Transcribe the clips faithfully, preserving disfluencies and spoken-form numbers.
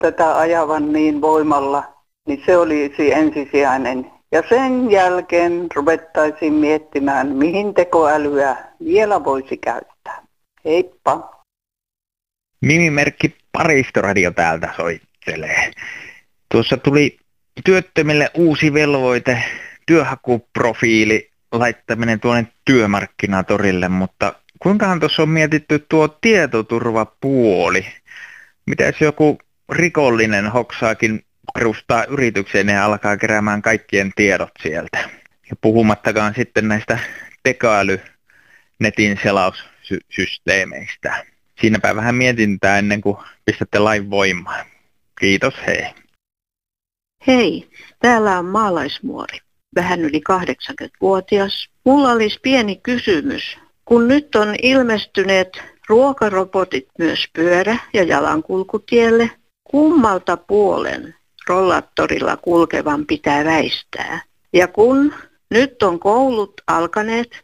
tätä ajavan niin voimalla, niin se olisi ensisijainen. Ja sen jälkeen ruvettaisiin miettimään, mihin tekoälyä vielä voisi käyttää. Heippa! Nimimerkki Paristoradio täältä soittelee. Tuossa tuli työttömille uusi velvoite, työhakuprofiili laittaminen tuonne työmarkkinatorille, mutta kuinkahan tuossa on mietitty tuo tietoturvapuoli? Mitäs joku rikollinen hoksaakin perustaa yritykseen ja alkaa keräämään kaikkien tiedot sieltä? Ja puhumattakaan sitten näistä tekoälynetin selaussysteemeistä. Siinäpä vähän mietintää ennen kuin pistätte lain voimaan. Kiitos, hei. Hei, täällä on maalaismuori, vähän yli kahdeksankymmentävuotias. Mulla olisi pieni kysymys. Kun nyt on ilmestyneet ruokarobotit myös pyörä- ja jalankulkutielle, kummalta puolen rollaattorilla kulkevan pitää väistää? Ja kun nyt on koulut alkaneet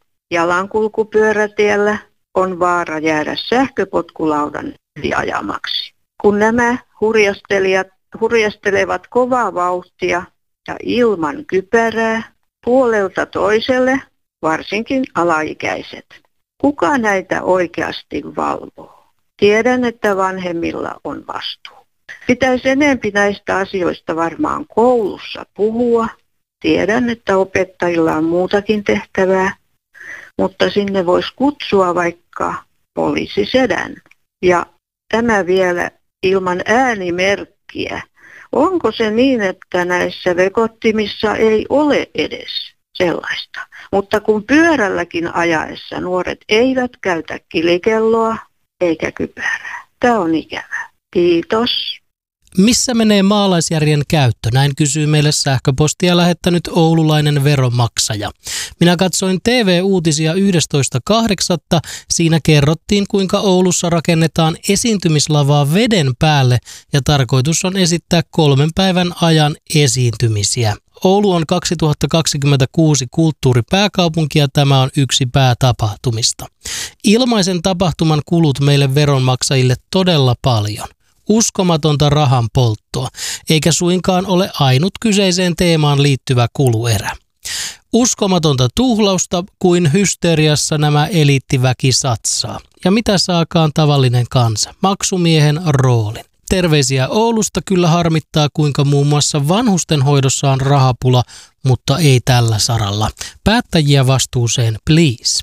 jalankulkupyörätiellä, on vaara jäädä sähköpotkulaudan ajamaksi. Kun nämä hurjastelijat hurjastelevat kovaa vauhtia ja ilman kypärää puolelta toiselle, varsinkin alaikäiset. Kuka näitä oikeasti valvoo? Tiedän, että vanhemmilla on vastuu. Pitäisi enempi näistä asioista varmaan koulussa puhua. Tiedän, että opettajilla on muutakin tehtävää, mutta sinne voisi kutsua vaikka poliisisedän. Ja tämä vielä ilman äänimerkkiä. Onko se niin, että näissä vekottimissa ei ole edes sellaista? Mutta kun pyörälläkin ajaessa nuoret eivät käytä kilikelloa eikä kypärää. Tämä on ikävää. Kiitos. Missä menee maalaisjärjen käyttö? Näin kysyy meille sähköpostia lähettänyt oululainen veronmaksaja. Minä katsoin T V-uutisia yhdestoista kahdeksatta Siinä kerrottiin, kuinka Oulussa rakennetaan esiintymislavaa veden päälle ja tarkoitus on esittää kolmen päivän ajan esiintymisiä. Oulu on kaksituhattakaksikymmentäkuusi kulttuuripääkaupunki ja tämä on yksi päätapahtumista. Ilmaisen tapahtuman kulut meille veronmaksajille todella paljon. Uskomatonta rahan polttoa, eikä suinkaan ole ainut kyseiseen teemaan liittyvä kuluerä. Uskomatonta tuhlausta kuin hysteriassa nämä eliittiväki satsaa. Ja mitä saakaan tavallinen kansa? Maksumiehen roolin. Terveisiä Oulusta, kyllä harmittaa kuinka muun muassa vanhustenhoidossa on rahapula, mutta ei tällä saralla. Päättäjiä vastuuseen, please.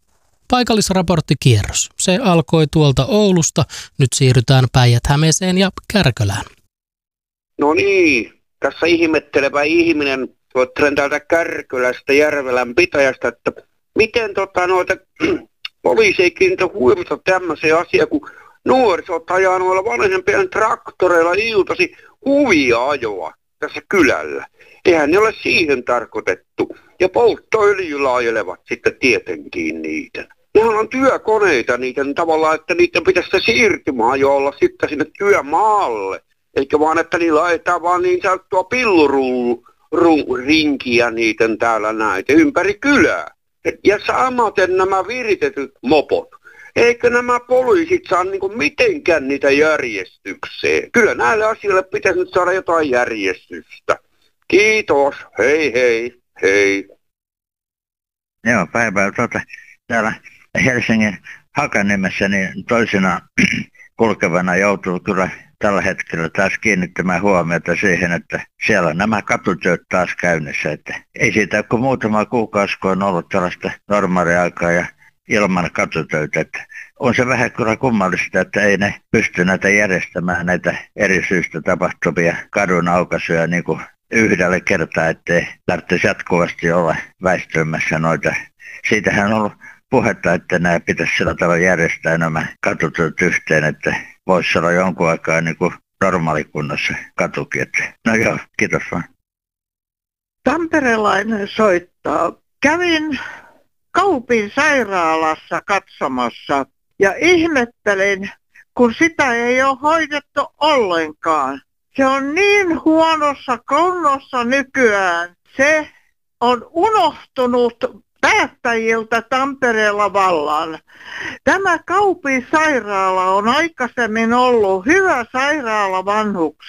Paikallisraporttikierros. Se alkoi tuolta Oulusta, nyt siirrytään Päijät-Hämeeseen ja Kärkölään. No niin, tässä ihmettelevä ihminen, tuottelen täältä Kärkölästä, Järvelän pitäjästä, että miten tota noita poliisi ei kiinnitä huomiota tämmöiseen asiaan, kun nuorisot ajaa noilla vanhempien traktoreilla iltasi huvia-ajoa tässä kylällä. Eihän ne ole siihen tarkoitettu. Ja polttoöljyllä ajelevat sitten tietenkin niitä. Nehän on työkoneita niiden tavallaan, että niiden pitäisi se siirtymäajo olla sitten sinne työmaalle. Eikä vaan, että niillä ajetaan vaan niin sanottua pillurinkiä niiden täällä näitä ympäri kylää. Ja samaten nämä viritetyt mopot. Eikö nämä poliisit saa niinku mitenkään niitä järjestykseen? Kyllä näille asioille pitäisi nyt saada jotain järjestystä. Kiitos, hei hei, hei. Joo, päivää. Tuota, täällä Helsingin Hakaniemessä niin toisena kulkevana joutuu kyllä tällä hetkellä taas kiinnittämään huomiota siihen, että siellä on nämä katutyöt taas käynnissä. Että ei siitä ole kuin muutama kuukausi, kun on ollut tällaista normaaliaikaa ja ilman katutöitä. Että on se vähän kyllä kummallista, että ei ne pysty näitä järjestämään näitä eri syistä tapahtuvia kadun aukaisuja niin kuin yhdellä kertaa, ettei tarvitsisi jatkuvasti olla väistymässä noita. Siitähän on ollut puhetta, että nämä pitäisi sillä tavalla järjestää nämä katutyöt yhteen, että voisi olla jonkun aikaa niin kuin normaalikunnossa katukin. Että no joo, kiitos vaan. Tamperelainen soittaa. Kävin Kaupin sairaalassa katsomassa ja ihmettelin, kun sitä ei ole hoidettu ollenkaan. Se on niin huonossa kunnossa nykyään. Se on unohtunut päättäjiltä Tampereella vallan. Tämä Kaupin sairaala on aikaisemmin ollut hyvä sairaala vanhuksille.